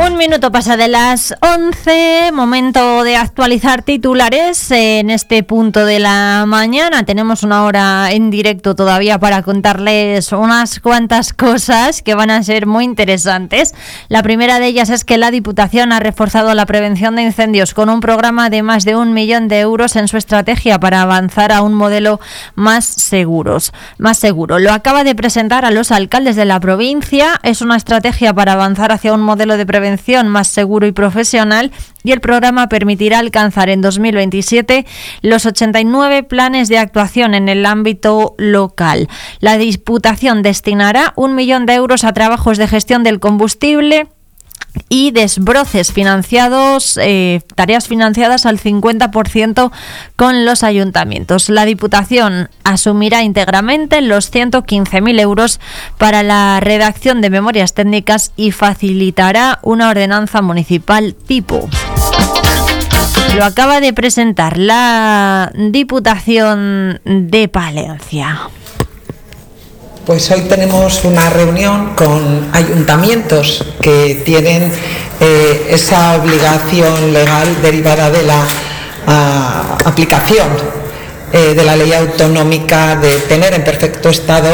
Un minuto pasa de las 11, momento de actualizar titulares en este punto de la mañana. Tenemos una hora en directo todavía para contarles unas cuantas cosas que van a ser muy interesantes. La primera de ellas es que la Diputación ha reforzado la prevención de incendios con un programa de más de 1 millón de euros en su estrategia para avanzar a un modelo más seguro. Lo acaba de presentar a los alcaldes de la provincia. Es una estrategia para avanzar hacia un modelo de prevención más seguro y profesional, y el programa permitirá alcanzar en 2027 los 89 planes de actuación en el ámbito local. La Diputación destinará 1 millón de euros a trabajos de gestión del combustible y desbroces financiados, tareas financiadas al 50% con los ayuntamientos. La Diputación asumirá íntegramente los 115.000 euros para la redacción de memorias técnicas y facilitará una ordenanza municipal tipo. Lo acaba de presentar la Diputación de Palencia. Pues hoy tenemos una reunión con ayuntamientos que tienen esa obligación legal derivada de la aplicación de la ley autonómica de tener en perfecto estado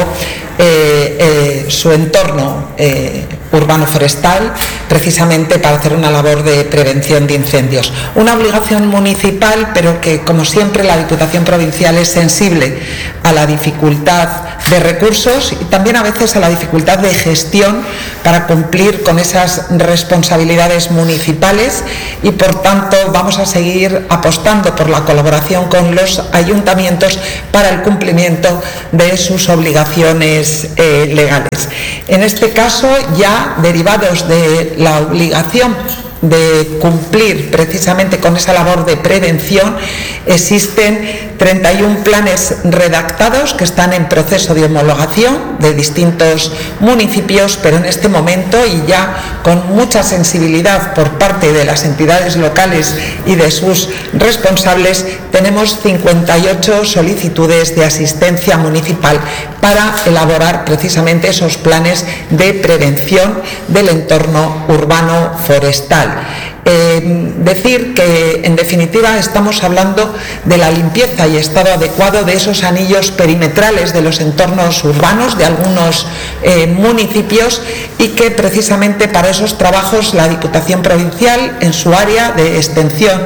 su entorno urbano forestal, precisamente para hacer una labor de prevención de incendios. Una obligación municipal, pero que, como siempre, la Diputación Provincial es sensible a la dificultad de recursos y también a veces a la dificultad de gestión para cumplir con esas responsabilidades municipales, y por tanto vamos a seguir apostando por la colaboración con los ayuntamientos para el cumplimiento de sus obligaciones legales. En este caso, ya derivados de la obligación de cumplir precisamente con esa labor de prevención, existen 31 planes redactados que están en proceso de homologación de distintos municipios, pero en este momento, y ya con mucha sensibilidad por parte de las entidades locales y de sus responsables, tenemos 58 solicitudes de asistencia municipal para elaborar precisamente esos planes de prevención del entorno urbano forestal. Decir que, en definitiva, estamos hablando de la limpieza y estado adecuado de esos anillos perimetrales de los entornos urbanos de algunos municipios, y que precisamente para esos trabajos la Diputación Provincial, en su área de extinción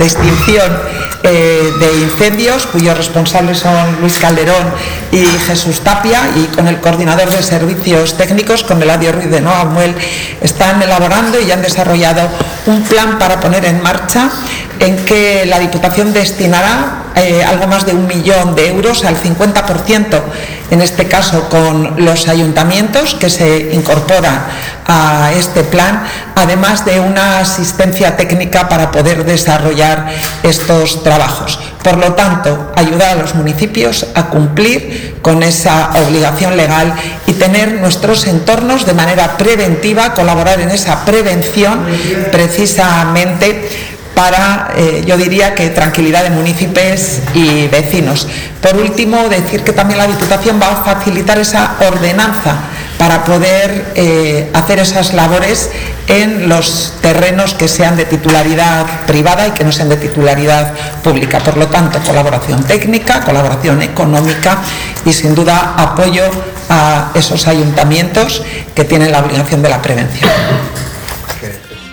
de incendios, cuyos responsables son Luis Calderón y Jesús Tapia, y con el coordinador de servicios técnicos, con Eladio Ruiz de Noamuel, están elaborando y han desarrollado un plan para poner en marcha, en que la Diputación destinará algo más de 1 millón de euros, al 50%, en este caso con los ayuntamientos que se incorporan a este plan, además de una asistencia técnica para poder desarrollar estos trabajos. Por lo tanto, ayudar a los municipios a cumplir con esa obligación legal y tener nuestros entornos de manera preventiva, colaborar en esa prevención precisamente para, yo diría que tranquilidad de municipios y vecinos. Por último, decir que también la Diputación va a facilitar esa ordenanza para poder hacer esas labores en los terrenos que sean de titularidad privada y que no sean de titularidad pública. Por lo tanto, colaboración técnica, colaboración económica y, sin duda, apoyo a esos ayuntamientos que tienen la obligación de la prevención.